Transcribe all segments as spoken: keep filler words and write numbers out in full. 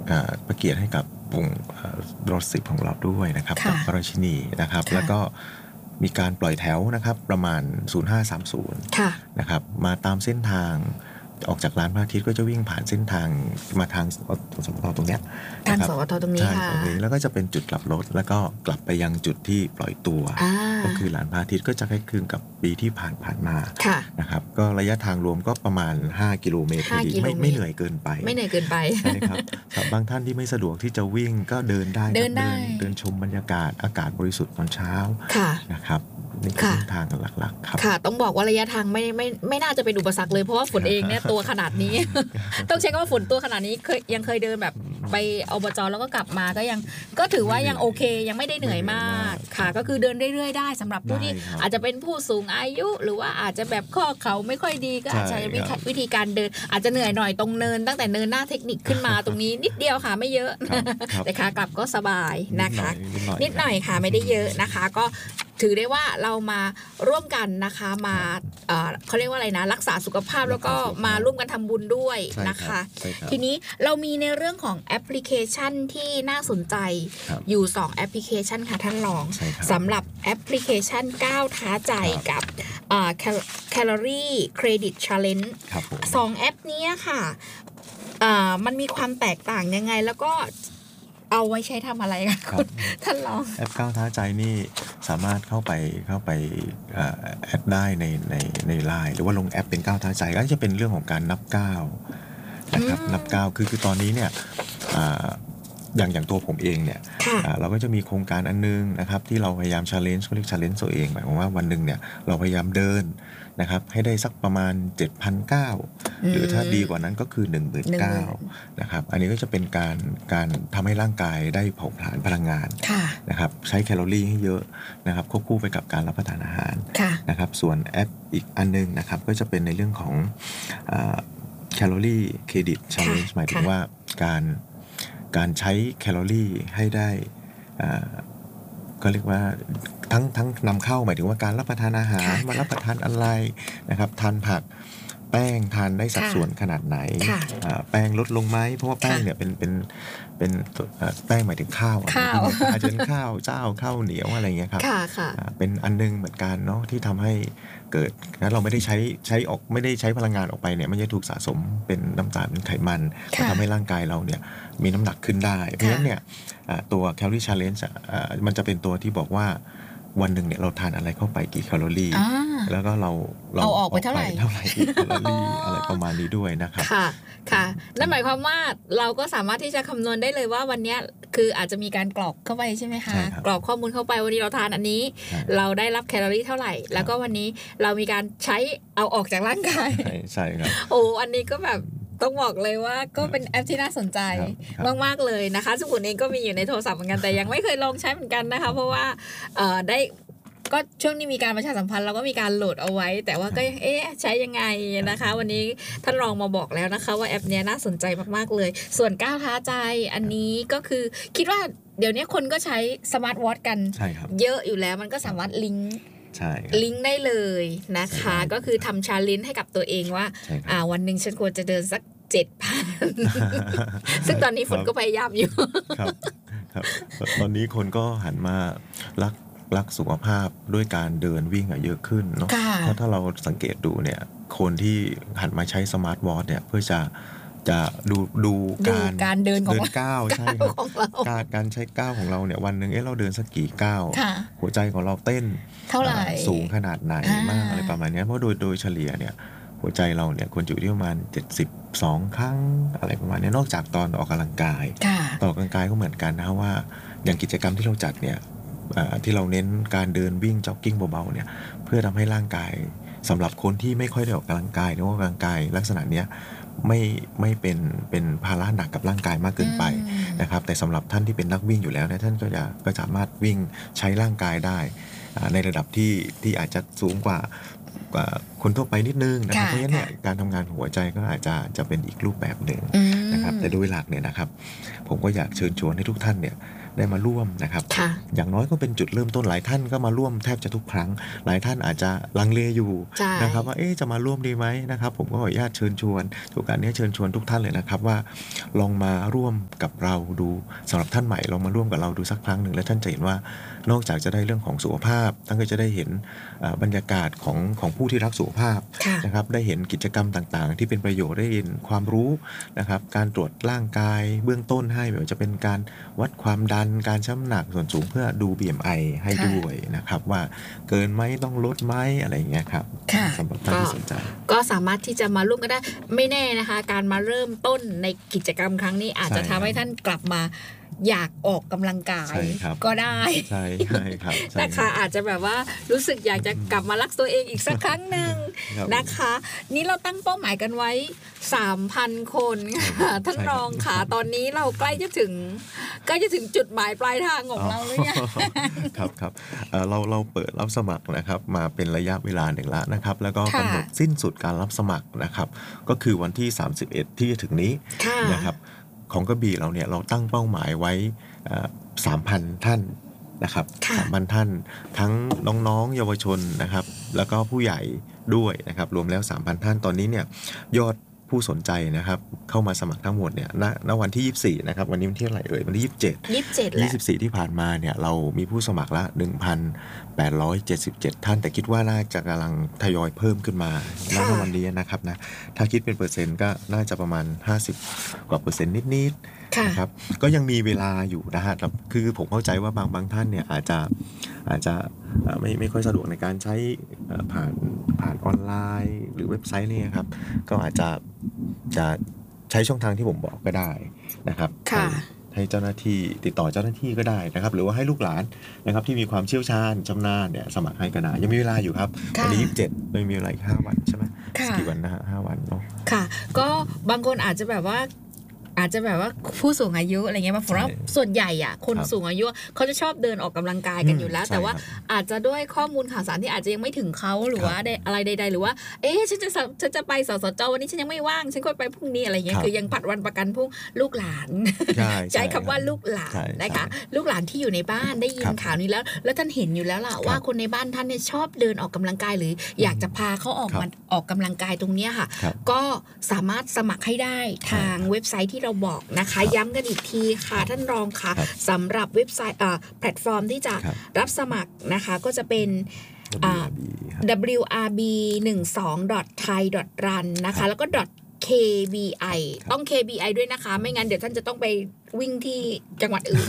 พระเกียรติให้กับวงรถสิบของเราด้วยนะครับกับพระราชินีนะครับแล้วก็มีการปล่อยแถวนะครับประมาณศูนย์ห้าสามศูนย์นะครับมาตามเส้นทางออกจากลานพระอาทิตย์ก็จะวิ่งผ่านเส้นทางมาทางสวทตรงเนี้ยทางสวทตรงนี้ค่ะแล้วก็จะเป็นจุดกลับรถแล้วก็กลับไปยังจุดที่ปล่อยตัวก็คือลานพระอาทิตย์ก็จะคล้ายคลึงกับปีที่ผ่านผ่านมานะครับก็ระยะทางรวมก็ประมาณห้ากิโลเมตรไม่ไม่เหนื่อยเกินไปไม่เหนื่อยเกินไปใช่ครับบางท่านที่ไม่สะดวกที่จะวิ่งก็เดินได้เดินได้เดินชมบรรยากาศอากาศบริสุทธิ์ตอนเช้านะครับนี่คือเส้นทางหลักๆครับค่ะต้องบอกว่าระยะทางไม่ไม่ไม่น่าจะเป็นอุปสรรคเลยเพราะว่าฝนเองเนี่ยตัวขนาดนี้ ต้องเช็คว่าฝนตัวขนาดนี้เคยยังเคยเดินแบบไปอบจแล้วก็กลับมาก็ยังก็ถือว่ายังโอเคยังไม่ได้เหนื่อยมากค่ะก็คือเดินเรื่อยๆได้สำหรับผู้ที่อาจจะเป็นผู้สูงอายุหรือว่าอาจจะแบบข้อเข่าไม่ค่อยดีก็อาจจะวิธีการเดินอาจจะเหนื่อยหน่อยตรงเนินตั้งแต่เนินหน้าเทคนิคขึ้นมาตรงนี้นิดเดียวค่ะไม่เยอะแต่ขากลับก็สบายนะคะนิดหน่อยค่ะไม่ได้เยอะนะคะก็ถือได้ว่าเรามาร่วมกันนะคะมาเอ่อเขาเรียกว่าอะไรนะรักษาสุขภาพแล้วก็มาร่วมกันทำบุญด้วยนะคะทีนี้เรามีในเรื่องของแอปพลิเคชันที่น่าสนใจอยู่สองแอปพลิเคชันค่ะท่านรองสำหรับแอปพลิเคชันก้าวท้าใจกับเอ่อ Calorie Credit Challenge สองแอปนี้ค่ะเอ่อมันมีความแตกต่างยังไงแล้วก็เอาไว้ใช้ทำอะไรคะคุณท่านรองแอปก้าวท้าใจนี่สามารถเข้าไปเข้าไปแอดได้ในในในไลน์หรือว่าลงแอปเป็นก้าวท้าใจก็จะเป็นเรื่องของการนับก้าวนะครับนับก้าวคือคือตอนนี้เนี่ยอย่างอย่างตัวผมเองเนี่ยเราก็จะมีโครงการอันนึงนะครับที่เราพยายาม challenge เขาเรียก challenge ตัวเองหมายความว่าวันนึงเนี่ยเราพยายามเดินนะครับให้ได้สักประมาณ เจ็ดพันเก้าร้อย หรือถ้าดีกว่านั้นก็คือ หนึ่งหมื่นเก้าพัน นะครับอันนี้ก็จะเป็นการการทำให้ร่างกายได้เผาผลาญพลังงานนะครับใช้แคลอรี่ให้เยอะนะครับควบคู่ไปกับการรับประทานอาหารนะครับส่วนแอปอีกอันนึงนะครับก็จะเป็นในเรื่องของแคลอรี่เครดิต challenge หมายถึงว่าการการใช้แคลอรี่ให้ได้ก็เรียกว่าทั้งทั้งนำเข้าหมายถึงว่าการรับประทานอาหารมารับประทานอะไรนะครับทานผักแป้งทานได้สัดส่วนขนาดไหนแป้งลดลงไหมเพราะว่าแป้งเนี่ยเป็นเป็นเป็นแป้งหมายถึงข้าวอาจจะเป็นข้าวเจ้าข้าวเหนียวอะไรเงี้ยครับเป็นอันนึงเหมือนกันเนาะที่ทำให้เกิดนะเราไม่ได้ใช้ใช้ออกไม่ได้ใช้พลังงานออกไปเนี่ยมันจะถูกสะสมเป็นน้ำตาลเป็นไขมันมันทำให้ร่างกายเราเนี่ยมีน้ำหนักขึ้นได้เพราะฉะนั้นเนี่ยตัว Calorie Challenge มันจะเป็นตัวที่บอกว่าวันหนึ่งเนี่ยเราทานอะไรเข้าไปกี่แคลอรี่แล้วก็เราเราเอาออกไปเท่าไหร่เท่าไหร่กี่แคลอรี่อะไรประมาณนี้ด้วยนะครับค่ะค่ะนั่นหมายความว่าเราก็สามารถที่จะคำนวณได้เลยว่าวันนี้คืออาจจะมีการกรอกเข้าไปใช่ไหมคะกรอกข้อมูลเข้าไปวันนี้เราทานอันนี้เราได้รับแคลอรี่เท่าไหร่แล้วก็วันนี้เรามีการใช้เอาออกจากร่างกายใช่ครับโอ้อันนี้ก็แบบต้องบอกเลยว่าก็เป็นแอปที่น่าสนใจมากๆเลยนะคะซึ่งผมเองก็มีอยู่ในโทรศัพท์เหมือนกันแต่ยังไม่เคยลองใช้เหมือนกันนะคะเพราะว่าเอ่อได้ก็ช่วงนี้มีการประชาสัมพันธ์เราก็มีการโหลดเอาไว้แต่ว่าก็เอ๊ะใช้ยังไงนะคะวันนี้ท่านรองมาบอกแล้วนะคะว่าแอปนี้น่าสนใจมากๆเลยส่วนก้าวท้าใจอันนี้ก็คือคิดว่าเดี๋ยวนี้คนก็ใช้สมาร์ทวอทกันเยอะอยู่แล้วมันก็สามารถลิงก์ลิงก์ได้เลยนะคะก็คือทำชาเลนจ์ให้กับตัวเองว่าอ่าวันหนึ่งฉันควรจะเดินสัก เจ็ดพัน ซึ่งตอนนี้ฝนก็พยายามอยู่ครับครับตอนนี้คนก็หันมารักรักสุขภาพด้วยการเดินวิ่งเยอะขึ้นเนาะเพราะถ้าเราสังเกตดูเนี่ยคนที่หันมาใช้สมาร์ทวอทเนี่ยเพื่อจะจะดูดูการการเดินของเดินก้าวใช่ครับการการใช้ก้าวของเราเนี่ยวันนึงเอ๊ะเราเดินสักกี่ก้าวหัวใจของเราเต้นเท่าไหร่สูงขนาดไหนมากอะไรประมาณนี้เพราะโดยโดยเฉลี่ยเนี่ยหัวใจเราเนี่ยควรอยู่ที่ประมาณเจ็ดสิบสองครั้งอะไรประมาณนี้นอกจากตอนออกกำลังกายตอนออกกำลังกายก็เหมือนกันนะว่าอย่างกิจกรรมที่เราจัดเนี่ยที่เราเน้นการเดินวิ่งจ็อกกิ้งเบาๆเนี่ยเพื่อทำให้ร่างกายสำหรับคนที่ไม่ค่อยได้ออกกำลังกายหรือว่าออกกำลังกายลักษณะเนี้ยไม่ไม่เป็นเป็นภาระหนักกับร่างกายมากเกินไปนะครับแต่สำหรับท่านที่เป็นนักวิ่งอยู่แล้วเนี่ยท่านก็จะก็สามารถวิ่งใช้ร่างกายได้ในระดับที่ที่อาจจะสูงกว่าคนทั่วไปนิดนึงนะครับเพราะฉะนั้นเนี่ยการทำงานหัวใจก็อาจจะจะเป็นอีกรูปแบบหนึ่งนะครับแต่โดยหลักเนี่ยนะครับผมก็อยากเชิญชวนให้ทุกท่านเนี่ยได้มาร่วมนะครับอย่างน้อยก็เป็นจุดเริ่มต้นหลายท่านก็มาร่วมแทบจะทุกครั้งหลายท่านอาจจะลังเลอยู่นะครับว่าเอ๊ะจะมาร่วมดีไหมนะครับผมก็ขออนุญาตเชิญชวนทุกการนี้เชิญชวนทุกท่านเลยนะครับว่าลองมาร่วมกับเราดูสำหรับท่านใหม่ลองมาร่วมกับเราดูสักครั้งหนึ่งแล้วท่านจะเห็นว่านอกจากจะได้เรื่องของสุขภาพท่านก็จะได้เห็นบรรยากาศของของผู้ที่รักสุขภาพนะครับได้เห็นกิจกรรมต่างๆที่เป็นประโยชน์ได้เห็นความรู้นะครับการตรวจร่างกายเบื้องต้นให้ไม่ว่าจะเป็นการวัดความดันการชั่งน้ำหนักส่วนสูงเพื่อดู บี เอ็ม ไอ ให้ด้วยนะครับว่าเกินไหมต้องลดไหมอะไรอย่างเงี้ยครับสำหรับท่านที่สนใจก็สามารถที่จะมาร่วมกันได้ไม่แน่นะคะการมาเริ่มต้นในกิจกรรมครั้งนี้อาจจะทำให้ท่านกลับมาอยากออกกำลังกายก็ได้ใช่ใช่ครับนะคะอาจจะแบบว่ารู้สึกอยากจะกลับมารักตัวเองอีกสักครั้งหนึ่งนะคะนี่เราตั้งเป้าหมายกันไว้ สามพัน คนค่ะท่านรองค่ะตอนนี้เราใกล้จะถึงใกล้จะถึงจุดหมายปลายทางของเราหรือยังครับครับเราเราเปิดรับสมัครนะครับมาเป็นระยะเวลาหนึ่งแล้วนะครับแล้วก็กำหนดสิ้นสุดการรับสมัครนะครับก็คือวันที่สามสิบเอ็ดที่จะถึงนี้นะครับของกระบี่เราเนี่ยเราตั้งเป้าหมายไว้ สามพัน ท่านนะครับ สามพัน ท่านทั้งน้องๆเยาวชนนะครับแล้วก็ผู้ใหญ่ด้วยนะครับรวมแล้ว สามพัน ท่านตอนนี้เนี่ยยอดผู้สนใจนะครับเข้ามาสมัครทั้งหมดเนี่ยณณวันที่ยี่สิบสี่นะครับวันนี้วันที่เท่าไหร่เอ่ยวันที่ยี่สิบเจ็ดยี่สิบเจ็ดยี่สิบสี่ที่ผ่านมาเนี่ยเรามีผู้สมัครละ หนึ่งพันแปดร้อยเจ็ดสิบเจ็ด ท่านแต่คิดว่าน่าจะกำลังทยอยเพิ่มขึ้นมาณวันนี้นะครับนะถ้าคิดเป็นเปอร์เซ็นต์ก็น่าจะประมาณห้าสิบกว่าเปอร์เซ็นต์นิดๆนะครับก็ยังมีเวลาอยู่นะฮะคือผมเข้าใจว่าบางบางท่านเนี่ยอาจจะอาจจะไม่ไม่ค่อยสะดวกในการใช้ผ่านผ่านออนไลน์หรือเว็บไซต์นี่ครับก็อาจจะจะใช้ช่องทางที่ผมบอกก็ได้นะครับให้เจ้าหน้าที่ติดต่อเจ้าหน้าที่ก็ได้นะครับหรือว่าให้ลูกหลานนะครับที่มีความเชี่ยวชาญชำนาญเนี่ยสมัครให้ก็ได้ยังมีเวลาอยู่ครับวันนี้ยี่สิบเจ็ดไม่มีเวลาอีกห้าวันใช่ไหมกี่วันนะฮะห้าวันเนาะค่ะก็บางคนอาจจะแบบว่าอาจจะแบบว่าผู้สูงอายุอะไรเงี้ยมาเพราะส่วนใหญ่อ่ะคนสูงอายุเขาจะชอบเดินออกกำลังกายกันอยู่แล้วแต่ว่าอาจจะด้วยข้อมูลข่าวสารที่อาจจะยังไม่ถึงเขาหรือว่าอะไรใดๆหรือว่าเอ๊ะฉันจะฉันจะไปสสจวันนี้ฉันยังไม่ว่างฉันค่อยไปพรุ่งนี้อะไรเงี้ยคือยังผัดวันประกันพรุ่งลูกหลานใช้คำว่าลูกหลานนะคะลูกหลานที่อยู่ในบ้านได้ยินข่าวนี้แล้วแล้วท่านเห็นอยู่แล้วล่ะว่าคนในบ้านท่านเนี่ยชอบเดินออกกำลังกายหรืออยากจะพาเขาออกมาออกกำลังกายตรงนี้ค่ะก็สามารถสมัครให้ได้ทางเว็บไซต์ที่เราบอกนะคะย้ำกันอีกทีค่ะท่านรองค่ะสำหรับเว็บไซต์แพลตฟอร์มที่จะรับสมัครนะคะก็จะเป็น ดับเบิลยู อาร์ บี หนึ่งสอง ดอท ไทย ดอท รัน นะคะแล้วก็ .เค บี ไอ ต้อง เค บี ไอ ด้วยนะคะไม่งั้นเดี๋ยวท่านจะต้องไปวิ่งที่จังหวัดอื่น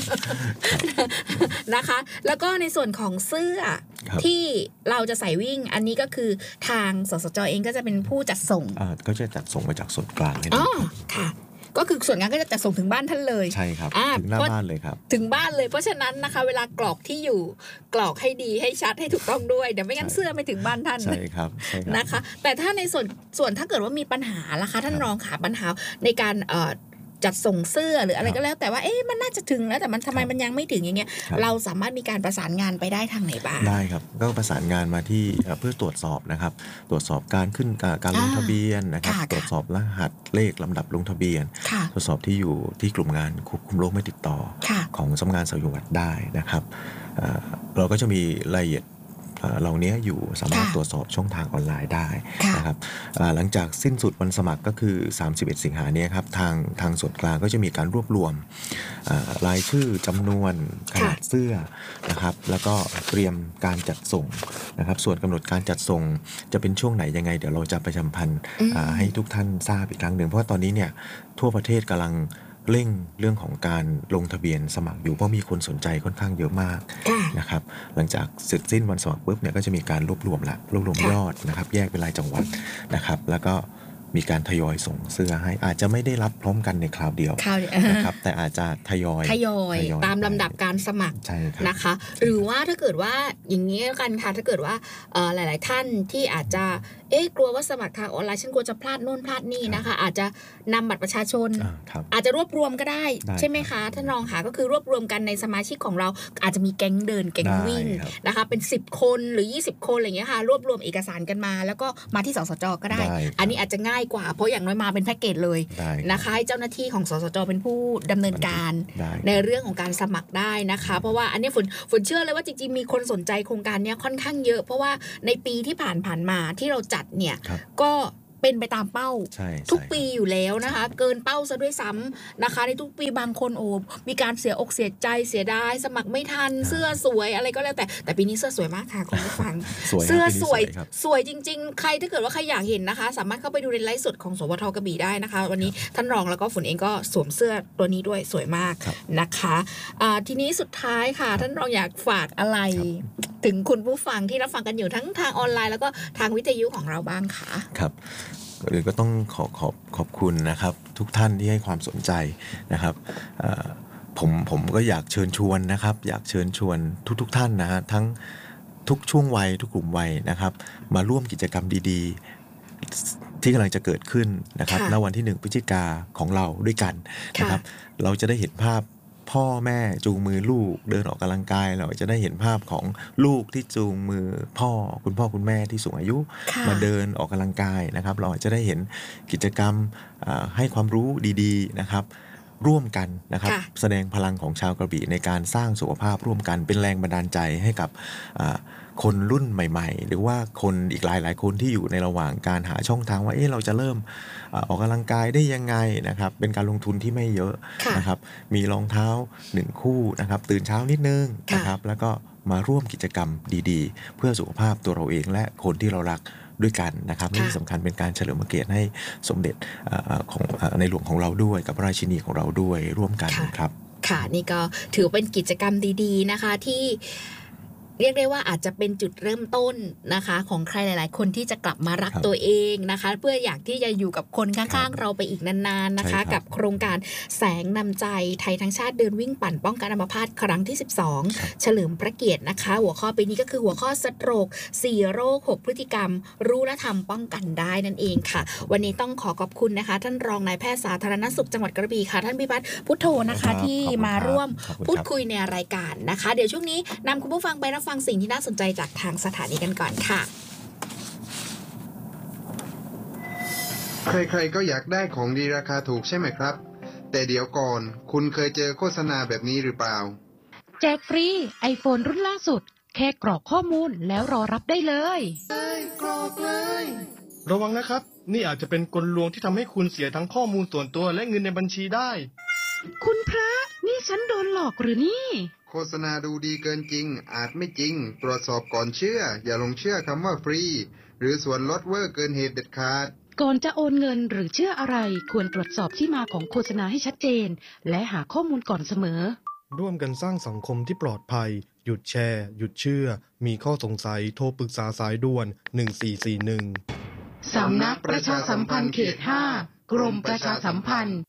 นะคะแล้วก็ในส่วนของเสื้อที่เราจะใส่วิ่งอันนี้ก็คือทางสสจ.เองก็จะเป็นผู้จัดส่งก็จะจัดส่งมาจากส่วนกลางเลยอ๋อค่ะก็คือส่วนงานก็จะจัดส่งถึงบ้านท่านเลยใช่ครับถึงหน้าบ้านเลยครับถึงบ้านเลยเพราะฉะนั้นนะคะเวลากรอกที่อยู่กรอกให้ดีให้ชัดให้ถูกต้องด้วยเดี๋ยวไม่งั้นเสื้อไม่ถึงบ้านท่านใช่ครับใช่ครับนะคะแต่ถ้าในส่วนส่วนถ้าเกิดว่ามีปัญหาล่ะคะท่านรองค่ะปัญหาในการเอ่อจัดส่งเสื้อหรืออะไรก็แล้วแต่ว่าเอ๊ะมันน่าจะถึงแล้วแต่มันทำไมมันยังไม่ถึงอย่างเงี้ยเราสามารถมีการประสานงานไปได้ทางไหนบ้างได้ครับก็ประสานงานมาที่เพื่อตรวจสอบนะครับตรวจสอบการขึ้นการลงทะเบียนนะครับตรวจสอบรหัสเลขลำดับลงทะเบียนตรวจสอบที่อยู่ที่กลุ่มงานควบคุมโรคไม่ติดต่อของสำนักงานสาธารณสุขได้นะครับเราก็จะมีรายละเอียดเหล่านี้อยู่สามารถตรวจสอบช่องทางออนไลน์ได้นะครับหลังจากสิ้นสุดวันสมัครก็คือสามสิบเอ็ดสิงหาเนี่ยครับทางทางส่วนกลางก็จะมีการรวบรวมรายชื่อจำนวนขนาดเสื้อนะครับแล้วก็เตรียมการจัดส่งนะครับส่วนกำหนดการจัดส่งจะเป็นช่วงไหนยังไงเดี๋ยวเราจะประชาสัมพันธ์ให้ทุกท่านทราบอีกครั้งหนึ่งเพราะว่าตอนนี้เนี่ยทั่วประเทศกำลังเร่งเรื่องของการลงทะเบียนสมัครอยู่เพราะมีคนสนใจค่อนข้างเยอะมากนะครับหลังจากเสร็จสิ้นวันสมัครปุ๊บเนี่ยก็จะมีการรวบรวมละรวบรวมยอดนะครับแยกเป็นรายจังหวัดนะครับแล้วก็มีการทยอยส่งเสื้อให้อาจจะไม่ได้รับพร้อมกันในคราวเดียวนะครับแต่อาจจะทยอยทยอยตามลำดับการสมัครนะคะหรือว่าถ้าเกิดว่าอย่างนี้กันค่ะถ้าเกิดว่าหลายๆท่านที่อาจจะเอ๊ะกลัวว่าสมัครทางออนไลน์ฉันกลัวจะพลาดโน่นพลาดนี่นะคะอาจจะนำบัตรประชาชนอาจจะรวบรวมก็ได้ใช่ไหมคะท่านรองค่ะก็คือรวบรวมกันในสมาชิกของเราอาจจะมีแก๊งเดินแก๊งวิ่งนะคะเป็นสิบคนหรือยี่สิบคนอะไรอย่างเงี้ยค่ะรวบรวมเอกสารกันมาแล้วก็มาที่สสจ.ก็ได้อันนี้อาจจะง่ายง่ายกว่าเพราะอย่างน้อยมาเป็นแพ็กเกจเลยนะคะให้เจ้าหน้าที่ของสสจเป็นผู้ดำเนินการในเรื่องของการสมัครได้นะคะเพราะว่าอันนี้ฝนฝนเชื่อเลยว่าจริงๆมีคนสนใจโครงการนี้ค่อนข้างเยอะเพราะว่าในปีที่ผ่านผ่านมาที่เราจัดเนี่ยก็เป็นไปตามเป้าทุกปีอยู่แล้วนะคะเกินเป้าซะด้วยซ้ำนะคะในทุกปีบางคนโอ้มีการเสียอกเสียใจเสียดายสมัครไม่ทันเสื้อสวยอะไรก็แล้วแต่แต่ปีนี้เสื้อสวยมากค่ะคุณผู้ฟังเสื้อสวยสวยจริงๆใครถ้าเกิดว่าใครอยากเห็นนะคะสามารถเข้าไปดูในไลฟ์สดของสวทกระบี่ได้นะคะวันนี้ท่านรองแล้วก็ฝนเองก็สวมเสื้อตัวนี้ด้วยสวยมากนะคะทีนี้สุดท้ายค่ะท่านรองอยากฝากอะไรถึงคุณผู้ฟังที่รับฟังกันอยู่ทั้งทางออนไลน์แล้วก็ทางวิทยุของเราบ้างค่ะครับหรือก็ต้องขอขอบขอบคุณนะครับทุกท่านที่ให้ความสนใจนะครับผมผมก็อยากเชิญชวนนะครับอยากเชิญชวนทุกๆ ท่านนะฮะทั้งทุกช่วงวัยทุกกลุ่มวัยนะครับมาร่วมกิจกรรมดีๆที่กำลังจะเกิดขึ้นนะครับณวันที่หนึ่งพฤศจิกาของเราด้วยกันนะครับเราจะได้เห็นภาพพ่อแม่จูงมือลูกเดินออกกำลังกายเราจะได้เห็นภาพของลูกที่จูงมือพ่อคุณพ่อคุณแม่ที่สูงอายุมาเดินออกกำลังกายนะครับเราจะได้เห็นกิจกรรมให้ความรู้ดีๆนะครับร่วมกันนะครับแสดงพลังของชาวกระบี่ในการสร้างสุขภาพร่วมกันเป็นแรงบันดาลใจให้กับคนรุ่นใหม่ๆหรือว่าคนอีกหลายๆคนที่อยู่ในระหว่างการหาช่องทางว่าเอ๊ะเราจะเริ่มออกกำลังกายได้ยังไงนะครับเป็นการลงทุนที่ไม่เยอะนะครับมีรองเท้าหนึ่งคู่นะครับตื่นเช้านิดนึงนะครับแล้วก็มาร่วมกิจกรรมดีๆเพื่อสุขภาพตัวเราเองและคนที่เรารักด้วยกันนะครับนี่สำคัญเป็นการเฉลิมพระเกียรติให้สมเด็จของในหลวงของเราด้วยกับพระราชินีของเราด้วยร่วมกันครับค่ะนี่ก็ถือเป็นกิจกรรมดีๆนะคะที่เรียกได้ว่าอาจจะเป็นจุดเริ่มต้นนะคะของใครหลายๆคนที่จะกลับมารักตัวเองนะคะเพื่ออยากที่จะอยู่กับคนข้างๆเราไปอีกนานๆนะคะกับโครงการแสงนำใจไทยทั้งชาติเดินวิ่งปั่นป้องกันอัมพาตครั้งที่สิบสองเฉลิมพระเกียรตินะคะหัวข้อปีนี้ก็คือหัวข้อสโตรกสี่โรคหกพฤติกรรมรู้และทำป้องกันได้นั่นเองค่ะวันนี้ต้องขอขอบคุณนะคะท่านรองนายแพทย์สาธารณสุขจังหวัดกระบี่ค่ะท่านพิพัฒน์พุทโธนะคะที่มาร่วมพูดคุยในรายการนะคะเดี๋ยวช่วงนี้นำคุณผู้ฟังไปรับฟังสิ่งที่น่าสนใจจากทางสถานีกันก่อนค่ะใครๆก็อยากได้ของดีราคาถูกใช่ไหมครับแต่เดี๋ยวก่อนคุณเคยเจอโฆษณาแบบนี้หรือเปล่าแจกฟรี iPhone รุ่นล่าสุดแค่กรอกข้อมูลแล้วรอรับได้เลยกรอกเลยระวังนะครับนี่อาจจะเป็นกลลวงที่ทำให้คุณเสียทั้งข้อมูลส่วนตัวและเงินในบัญชีได้คุณพระนี่ฉันโดนหลอกหรือนี่โฆษณาดูดีเกินจริงอาจไม่จริงตรวจสอบก่อนเชื่ออย่าลงเชื่อคำว่าฟรีหรือส่วนลดเวอร์เกินเหตุเด็ดขาดก่อนจะโอนเงินหรือเชื่ออะไรควรตรวจสอบที่มาของโฆษณาให้ชัดเจนและหาข้อมูลก่อนเสมอร่วมกันสร้างสังคมที่ปลอดภัยหยุดแชร์หยุดเชื่อมีข้อสงสัยโทรปรึกษาสายด่วนหนึ่งสี่สี่หนึ่งสำนักประชาสัมพันธ์เขตห้ากรมประชาสัมพันธ์